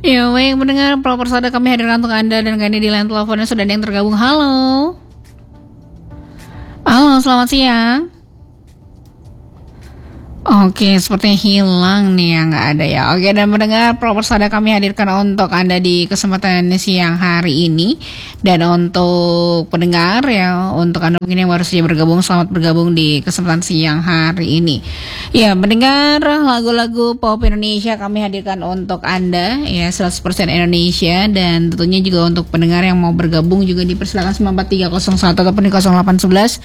Ya, baik mendengar Pro Persada kami hadirkan untuk Anda dan kali ini di line teleponnya sudah ada yang tergabung. Halo. Halo, selamat siang. Oke, sepertinya hilang nih yang nggak ada ya. Oke, dan mendengar Pro Persada kami hadirkan untuk Anda di kesempatan siang hari ini. Dan untuk pendengar ya, untuk Anda mungkin yang baru saja bergabung, selamat bergabung di kesempatan siang hari ini. Ya, mendengar lagu-lagu pop Indonesia kami hadirkan untuk Anda ya, 100% Indonesia. Dan tentunya juga untuk pendengar yang mau bergabung juga dipersilakan 94301 ataupun di 0811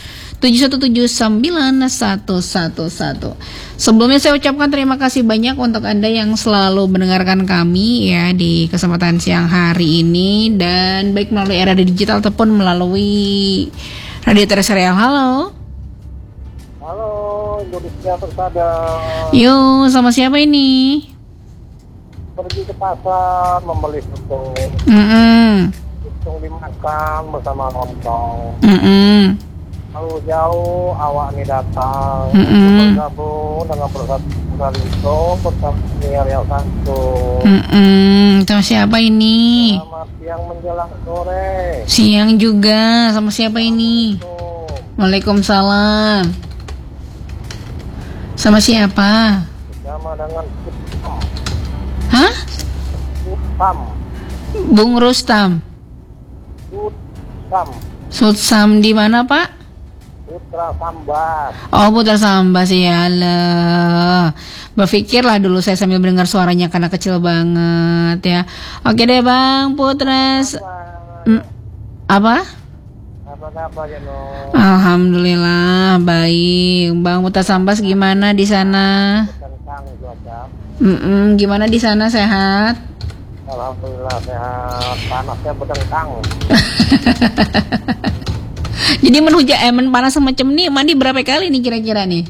7179111. Sebelumnya saya ucapkan terima kasih banyak untuk Anda yang selalu mendengarkan kami ya di kesempatan siang hari ini, dan baik melalui era digital ataupun melalui radio terrestrial. Halo. Halo, Indonesia Persada. Yuk, sama siapa ini? Pergi ke pasar membeli susu. Susu dimakan bersama lontong. Lalu jauh awak ini datang bergabung dengan Persada itu bersama Ariel Santo. Sama siapa ini? Selamat siang menjelang sore. Siang juga, sama siapa ini? Waalaikumsalam. Sama siapa? Bersama dengan Hah? Sutsam. Bung Rustam. Sutsam di mana, Pak? Putra Sambas. Oh, Putra Sambas ya. Berpikirlah dulu saya sambil mendengar suaranya karena kecil banget ya. Oke deh Bang Putra. Apa? Apa ya, no? Alhamdulillah baik. Bang Putra Sambas gimana di sana? Gimana di sana, sehat? Alhamdulillah sehat. Panasnya berdengkang. Jadi panas semacam nih, mandi berapa kali nih kira-kira nih?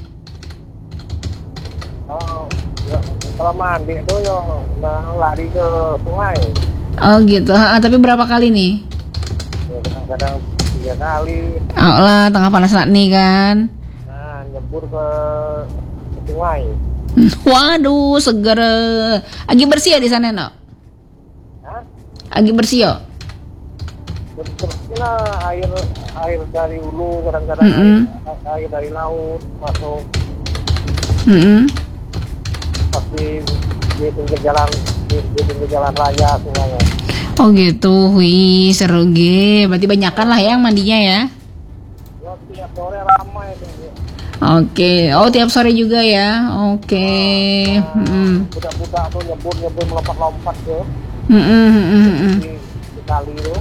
Oh, ya, kalau mandi itu ya lari ke sungai. Oh gitu, tapi berapa kali nih? Ya, kadang-kadang 3 kali. Oh lah, tengah panas nih kan. Nah, nyebur ke sungai. Waduh, seger. Lagi bersih ya di sana, no? Hah? Lagi bersih ya? Bersihlah air dari hulu, kadang-kadang air dari laut masuk. Pasti di pinggir jalan raya sungainya. Oh gitu, wih seru ge. Berarti banyakan lah yang mandinya ya. Ya, tiap sore ramai itu. Oke, oh tiap sore juga ya. Oke. Budak-budak tuh nyebur melompat-lompat tuh. Di kali itu.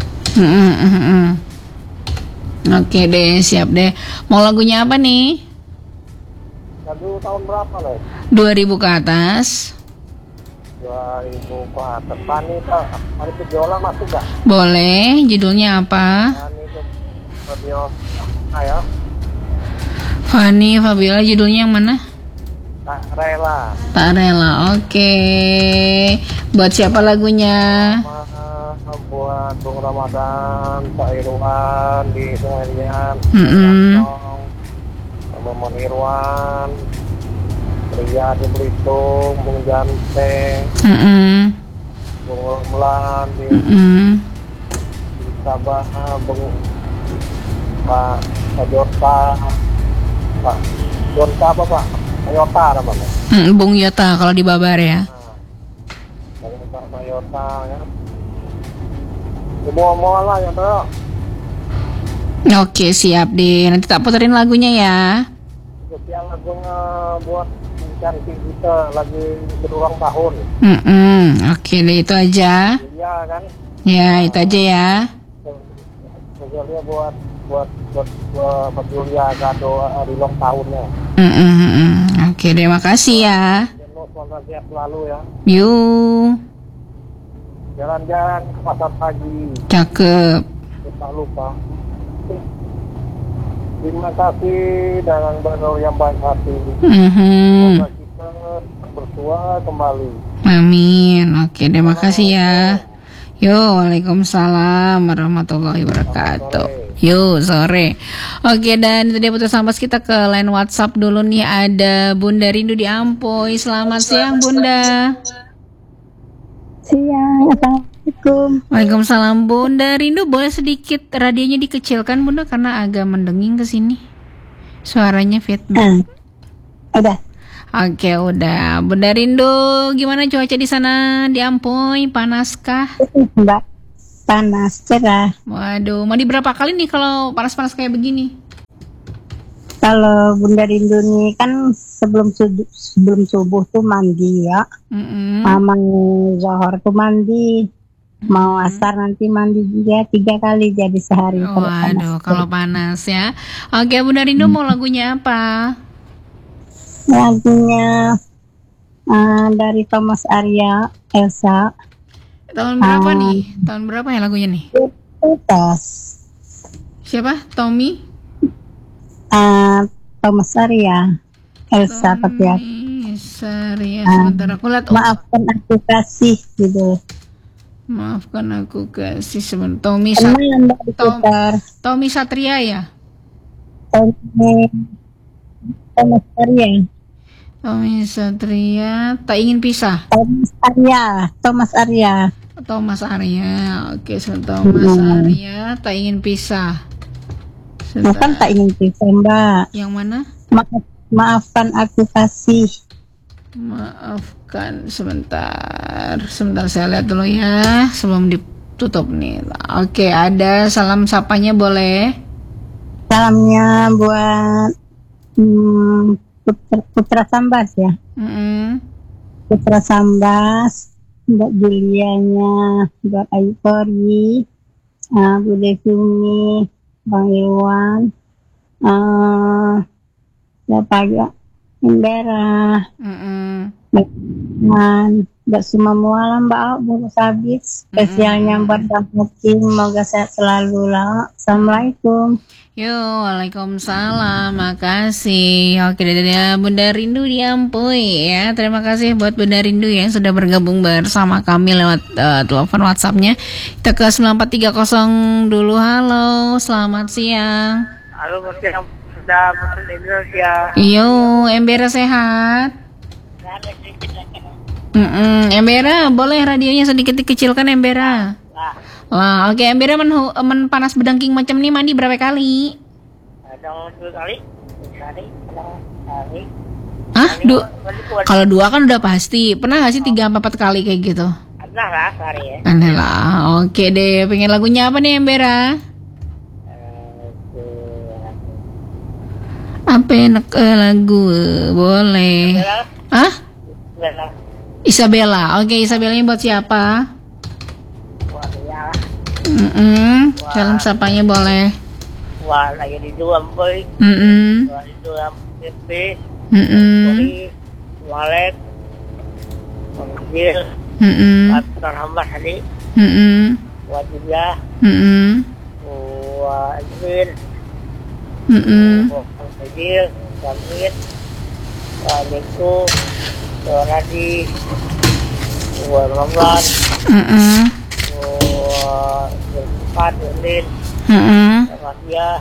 Oke deh, siap deh. Mau lagunya apa nih? Lagu tahun berapa loh? 2000 ke atas. 2000 ke atas. Pani Pejiola masuk gak? Boleh, judulnya apa? Pani Pejiola. Ayo. Fanny Fabiola, judulnya yang mana? Tak rela. Tak rela, oke. Buat siapa lagunya? Buat Bung Ramadan, Pak Irwan di Sungai Lian, Bung Irwan, Ria di Belitung, Bung Jante, Bung Romlan di Sabah, Bung Pak Jota, Pak Jota apa Pak? Yota namanya. Bung Yota kalau di Babar ya. Pak Yota ya. Semua lah ya toh. Oke, siap deh. Nanti tak puterin lagunya ya. Spesial lagunya buat cantik kita lagi berulang tahun. Oke deh, itu aja. Iya kan? Ya, itu aja ya. Spesialnya buat Julia kado hari ulang tahunnya. Oke deh, makasih ya. Semoga sehat selalu ya. Yuk. Jalan-jalan ke pasar pagi. Cakep. Tak lupa. Terima kasih dengan benar yang baik hati. Semoga kita bersua kembali. Amin. Oke, terima kasih ya. Yo, waalaikumsalam warahmatullahi wabarakatuh. Yo, sore. Oke, dan itu dia Putra Sambas, kita ke line WhatsApp dulu nih. Ada Bunda Rindu di Ampoi. Selamat siang, Bunda. Siang, Assalamualaikum. Waalaikumsalam. Bunda Rindu, boleh sedikit radionya dikecilkan Bunda karena agak mendenging ke sini. Suaranya feedback. Udah. Oke, udah. Bunda Rindu, gimana cuaca di sana di Ampoy? Panaskah? Mbak, panas cerah. Waduh, mandi berapa kali nih kalau panas-panas kayak begini? Kalau Bunda Rindu nih kan sebelum subuh tuh mandi ya. Mama Zohor tuh mandi. Mau asar nanti mandi juga 3 kali jadi sehari. Waduh, kalau panas ya. Oke, Bunda Rindu mau lagunya apa? Lagunya dari Thomas Arya, Elsa. Tahun berapa nih? Tahun berapa ya lagunya nih? Putus. Siapa? Tommy? Thomas Arya, Elsa Patriark. Arya, sebentar aku lihat. Maafkan aku kasih gitu. Maafkan aku kasih sebentar. Tommy Satria ya? Thomas Arya. Tommy Satria, tak ingin pisah. Thomas Arya. Oke, Thomas Arya, tak ingin pisah. Bukan tak ingin pisah, Mbak. Yang mana? Maafkan aku kasih. Maafkan, sebentar saya lihat dulu ya sebelum ditutup nih. Oke, ada salam sapanya boleh? Salamnya buat Putra Sambas ya. Putra Sambas, buat Julianya, buat Ayu Kori, Bu Devini, Bang Iwan, siapa ya? Embera, Mbak Sumamuala, Mbak bungkus habis. Spesialnya buat Bang Mukim, semoga sehat selalu lah. Assalamualaikum. Yo, waalaikumsalam, makasih. Oke, dari Bunda Rindu di Ampoy ya. Terima kasih buat Bunda Rindu yang sudah bergabung bersama kami lewat telepon WhatsApp-nya. Kita ke 9430 dulu. Halo, selamat siang. Halo, siang. Sudah Indonesia. Yo, Embera sehat? Embera, boleh radionya sedikit dikecilkan Embera? Wah, oke. Embera panas bedangking macam nih mandi berapa kali? Ada 2 kali. Kalau 2 kan udah pasti. Pernah gak sih 3-4 kali kayak gitu? Ada lah sehari ya. Ada lah. Oke deh. Pengen lagunya apa nih Embera? Apa enak lagu? Boleh. Isabella. Oke, Isabellanya buat siapa? Salam sapanya boleh. Wah, lagi di Duam boy. Wah, di Duam PP. Wallet. Penggil. Patar hamba tadi. Wah juga. Wah, Azmin. Wah, penggil. Jamit. Wah, Niku. Wah, Radi. Wah, Ramlan. Empat Udin, Wahya,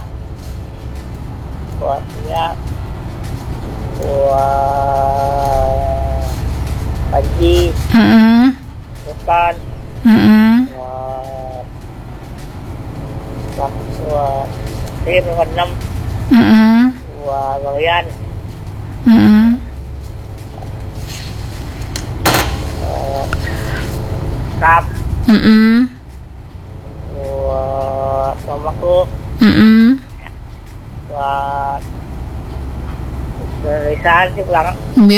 Haji, Sultan, Tim 6, Bangyan, Kap, mamaku, buat Risan di belakang.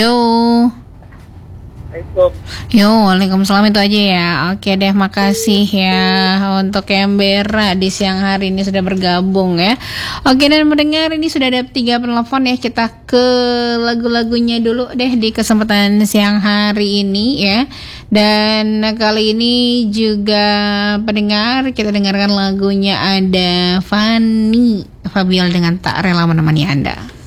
Yo, waalaikumsalam, itu aja ya. Oke deh, makasih ya untuk Embera di siang hari ini sudah bergabung ya. Oke, dan mendengar ini sudah ada 3 penelpon ya. Kita ke lagu-lagunya dulu deh di kesempatan siang hari ini ya. Dan kali ini juga pendengar, kita dengarkan lagunya ada Fanny Fabial dengan Tak Rela Menemani Anda.